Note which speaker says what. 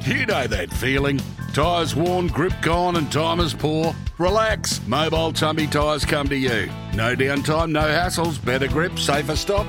Speaker 1: You know that feeling. Tyres worn, grip gone and time is poor? Relax. Mobile Tumby Tyres come to you. No downtime, no hassles, better grip, safer stop.